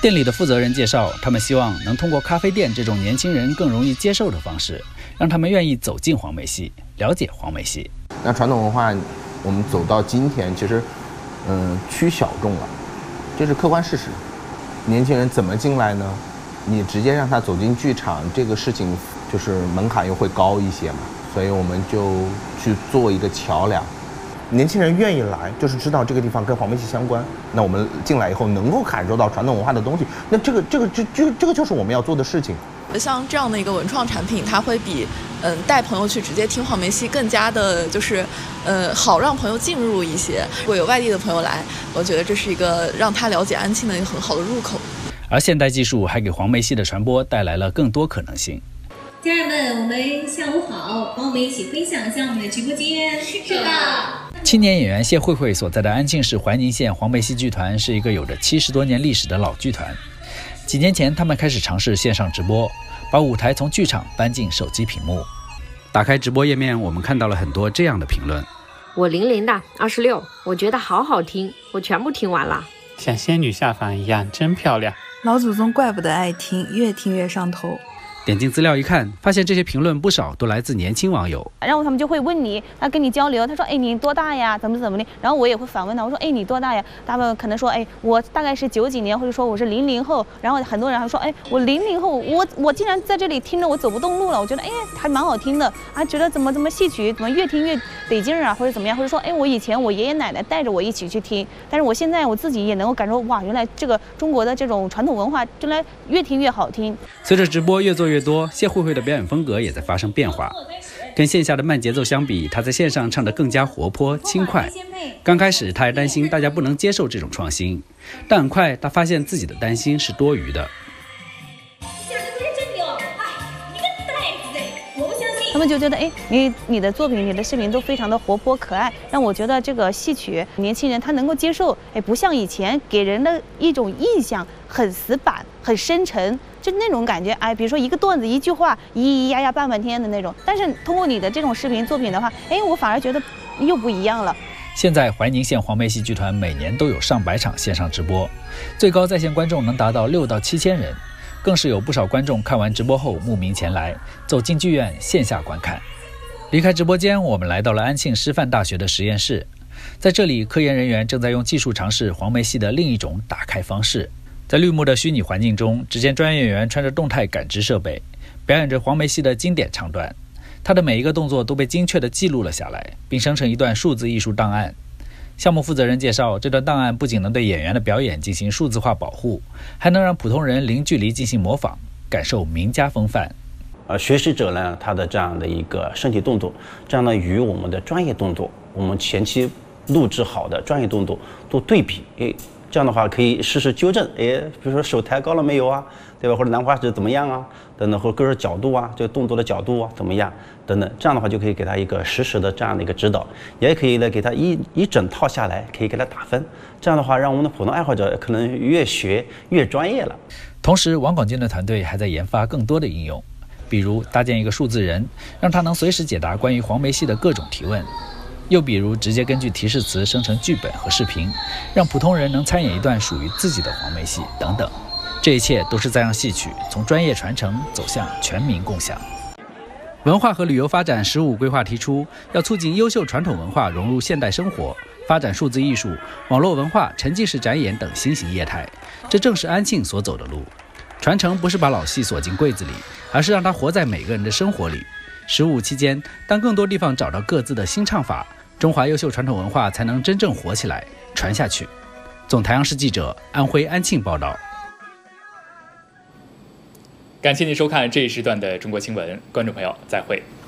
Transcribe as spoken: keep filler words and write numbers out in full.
店里的负责人介绍，他们希望能通过咖啡店这种年轻人更容易接受的方式，让他们愿意走进黄梅戏，了解黄梅戏。 那传统文化，我们走到今天，其实，嗯，趋小众了，这是客观事实。年轻人怎么进来呢？你直接让他走进剧场，这个事情就是门槛又会高一些嘛，所以我们就去做一个桥梁。年轻人愿意来，就是知道这个地方跟黄梅戏相关。那我们进来以后，能够感受到传统文化的东西，那这个这个这这这个就是我们要做的事情。 像这样的一个文创产品，它会比嗯带朋友去直接听黄梅戏更加的，就是呃好让朋友进入一些。如果有外地的朋友来，我觉得这是一个让他了解安庆的一个很好的入口。 而现代技术还给黄梅戏的传播带来了更多可能性。 家人们，我们下午好，帮我们一起分享一下我们的直播间。是的。 青年演员谢慧慧所在的安庆市怀宁县黄梅戏剧团是一个有着七十多年历史的老剧团。几年前，他们开始尝试线上直播，把舞台从剧场搬进手机屏幕。打开直播页面，我们看到了很多这样的评论： 我零零的二十六，我觉得好好听，我全部听完了。 像仙女下凡一样，真漂亮。 老祖宗怪不得爱听，越听越上头。 点进资料一看，发现这些评论不少都来自年轻网友。 然后他们就会问你，他跟你交流，他说：“哎，你多大呀？怎么怎么的？”然后我也会反问他，我说：“哎，你多大呀？”他们可能说：“哎，我大概是九几年，或者说我是零零后。”然后很多人还说：“哎，我零零后，我我竟然在这里听着我走不动路了。”我觉得哎还蛮好听的啊，觉得怎么怎么戏曲怎么越听越得劲啊，或者怎么样，或者说哎我以前我爷爷奶奶带着我一起去听，但是我现在我自己也能够感受哇，原来这个中国的这种传统文化，原来越听越好听。 随着直播越做越多，谢慧慧的表演风格也在发生变化。跟线下的慢节奏相比，她在线上唱得更加活泼轻快。刚开始她还担心大家不能接受这种创新，但很快她发现自己的担心是多余的。 他们就觉得哎，你你的作品你的视频都非常的活泼可爱，让我觉得这个戏曲年轻人他能够接受，哎，不像以前给人的一种印象很死板很深沉，就那种感觉，哎，比如说一个段子一句话咿咿呀呀半半天的那种。但是通过你的这种视频作品的话，哎，我反而觉得又不一样了。 现在怀宁县黄梅戏剧团每年都有上百场线上直播，最高在线观众能达到六到七千人，更是有不少观众看完直播后慕名前来，走进剧院线下观看。离开直播间，我们来到了安庆师范大学的实验室，在这里，科研人员正在用技术尝试黄梅戏的另一种打开方式。在绿幕的虚拟环境中，只见专业演员穿着动态感知设备，表演着黄梅戏的经典唱段。他的每一个动作都被精确地记录了下来，并生成一段数字艺术档案。项目负责人介绍，这段档案不仅能对演员的表演进行数字化保护，还能让普通人零距离进行模仿，感受名家风范。 呃，学习者呢，他的这样的一个身体动作，这样呢与我们的专业动作，我们前期录制好的专业动作做对比，诶，这样的话可以实时纠正，诶，比如说手抬高了没有啊，对吧？或者兰花指怎么样啊，等等，或者各种角度啊，这个动作的角度啊怎么样，等等，这样的话就可以给他一个实时的这样的一个指导，也可以呢给他一一整套下来，可以给他打分。这样的话，让我们的普通爱好者可能越学越专业了。 同时，王广军的团队还在研发更多的应用，比如搭建一个数字人，让他能随时解答关于黄梅戏的各种提问。又比如直接根据提示词生成剧本和视频，让普通人能参演一段属于自己的黄梅戏等等。这一切都是在让戏曲从专业传承走向全民共享。文化和旅游发展十五规划提出，要促进优秀传统文化融入现代生活，发展数字艺术、网络文化、沉浸式展演等新型业态。这正是安庆所走的路。传承不是把老戏锁进柜子里，而是让它活在每个人的生活里。十五期间，当更多地方找到各自的新唱法，中华优秀传统文化才能真正活起来、传下去。总台央视记者安徽安庆报道。 感谢您收看这一时段的中国新闻，观众朋友再会。